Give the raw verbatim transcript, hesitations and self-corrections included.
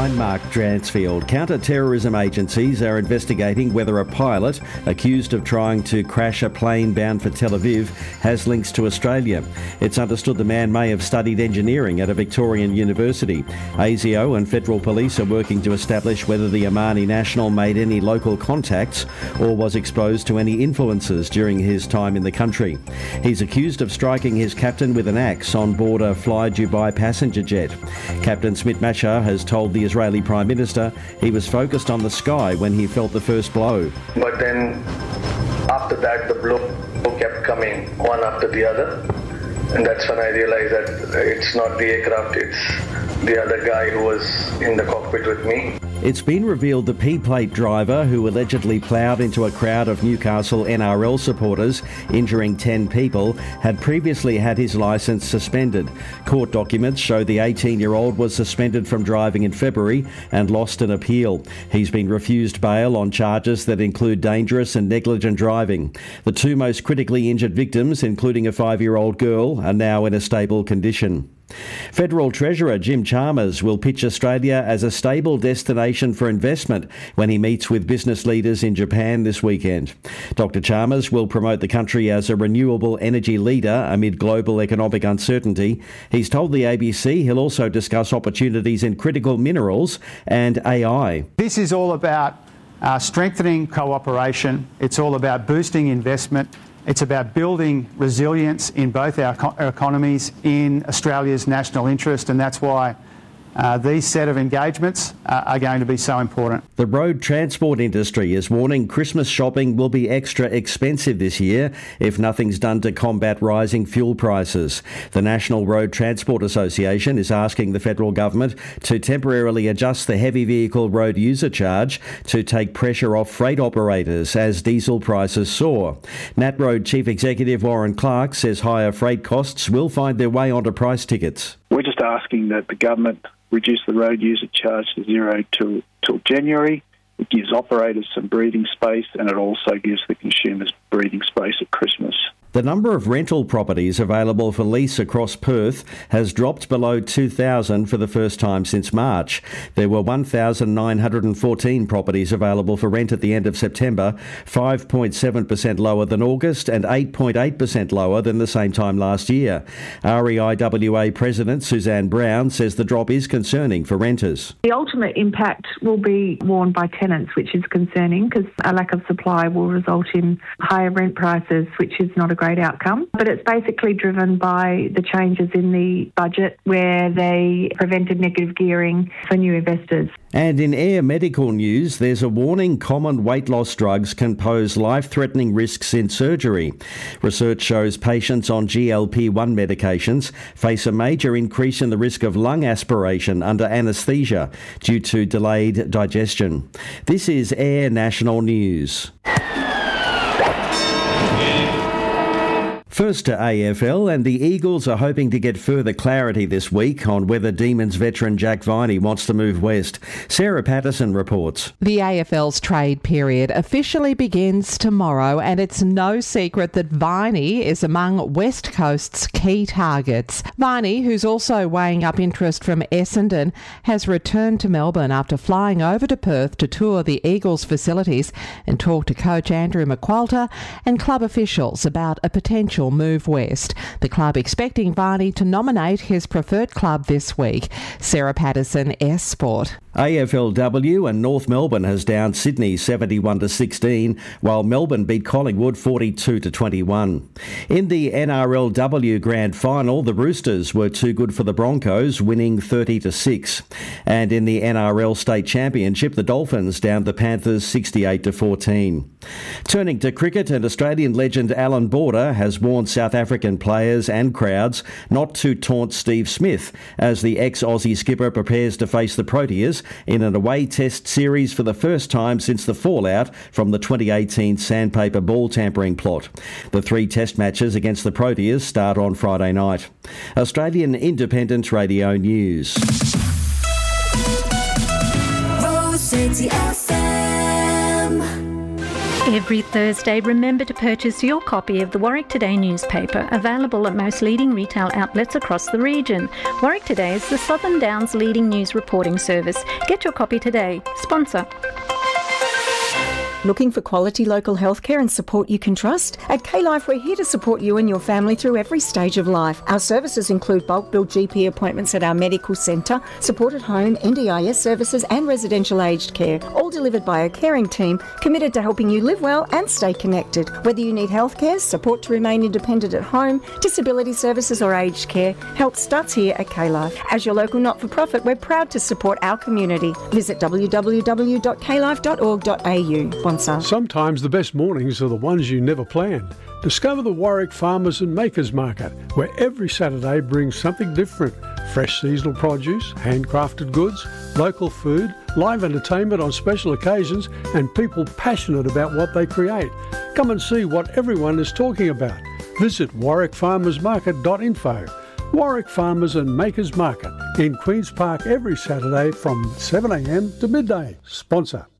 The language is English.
I'm Mark Dransfield. Counter-terrorism agencies are investigating whether a pilot accused of trying to crash a plane bound for Tel Aviv has links to Australia. It's understood the man may have studied engineering at a Victorian university. ASIO and federal police are working to establish whether the Omani national made any local contacts or was exposed to any influences during his time in the country. He's accused of striking his captain with an axe on board a Fly Dubai passenger jet. Captain Smit Machar has told the Israeli Prime Minister he was focused on the sky when he felt the first blow. But then after that the blow kept coming one after the other, and that's when I realized that it's not the aircraft, it's the other guy who was in the cockpit with me. It's been revealed the P-plate driver who allegedly ploughed into a crowd of Newcastle N R L supporters, injuring ten people, had previously had his licence suspended. Court documents show the eighteen-year-old was suspended from driving in February and lost an appeal. He's been refused bail on charges that include dangerous and negligent driving. The two most critically injured victims, including a five-year-old girl, are now in a stable condition. Federal Treasurer Jim Chalmers will pitch Australia as a stable destination for investment when he meets with business leaders in Japan this weekend. Doctor Chalmers will promote the country as a renewable energy leader amid global economic uncertainty. He's told the A B C he'll also discuss opportunities in critical minerals and A I. This is all about uh, strengthening cooperation. It's all about boosting investment. It's about building resilience in both our, co- our economies in Australia's national interest, and that's why uh, these set of engagements uh, are going to be so important. The road transport industry is warning Christmas shopping will be extra expensive this year if nothing's done to combat rising fuel prices. The National Road Transport Association is asking the federal government to temporarily adjust the heavy vehicle road user charge to take pressure off freight operators as diesel prices soar. NatRoad Chief Executive Warren Clark says higher freight costs will find their way onto price tickets. We're just asking that the government reduce the road user charge to zero till, till January. It gives operators some breathing space, and it also gives the consumers breathing space at Christmas. The number of rental properties available for lease across Perth has dropped below two thousand for the first time since March. There were one thousand nine hundred fourteen properties available for rent at the end of September, five point seven percent lower than August and eight point eight percent lower than the same time last year. R E I W A President Suzanne Brown says the drop is concerning for renters. The ultimate impact will be borne by tenants, which is concerning because a lack of supply will result in higher rent prices, which is not a great outcome. But it's basically driven by the changes in the budget where they prevented negative gearing for new investors. And in Air Medical news, there's a warning common weight loss drugs can pose life-threatening risks in surgery. Research shows patients on G L P one medications face a major increase in the risk of lung aspiration under anaesthesia due to delayed digestion. This is Air National News. First to A F L, and the Eagles are hoping to get further clarity this week on whether Demons veteran Jack Viney wants to move west. Sarah Patterson reports. The A F L's trade period officially begins tomorrow, and it's no secret that Viney is among West Coast's key targets. Viney, who's also weighing up interest from Essendon, has returned to Melbourne after flying over to Perth to tour the Eagles' facilities and talk to coach Andrew McQualter and club officials about a potential move west. The club expecting Viney to nominate his preferred club this week. Sarah Patterson, S Sport. A F L W and North Melbourne has downed Sydney seventy-one to sixteen, while Melbourne beat Collingwood forty-two to twenty-one. In the N R L W Grand Final, the Roosters were too good for the Broncos, winning thirty to six. And in the N R L State Championship, the Dolphins downed the Panthers sixty-eight to fourteen. Turning to cricket, and Australian legend Alan Border has warned South African players and crowds not to taunt Steve Smith as the ex-Aussie skipper prepares to face the Proteas in an away test series for the first time since the fallout from the twenty eighteen sandpaper ball tampering plot. The three test matches against the Proteas start on Friday night. Australian Independent Radio News. Rose City F M. Every Thursday, remember to purchase your copy of the Warwick Today newspaper, available at most leading retail outlets across the region. Warwick Today is the Southern Downs' leading news reporting service. Get your copy today. Sponsor. Looking for quality local healthcare and support you can trust? At K-Life, we're here to support you and your family through every stage of life. Our services include bulk bill G P appointments at our medical centre, support at home, N D I S services and residential aged care, all delivered by a caring team committed to helping you live well and stay connected. Whether you need healthcare, support to remain independent at home, disability services or aged care, help starts here at K-Life. As your local not-for-profit, we're proud to support our community. Visit w w w dot k life dot org dot a u. Sometimes the best mornings are the ones you never planned. Discover the Warwick Farmers and Makers Market, where every Saturday brings something different. Fresh seasonal produce, handcrafted goods, local food, live entertainment on special occasions, and people passionate about what they create. Come and see what everyone is talking about. Visit warwick farmers market dot info. Warwick Farmers and Makers Market in Queen's Park every Saturday from seven a m to midday. Sponsor.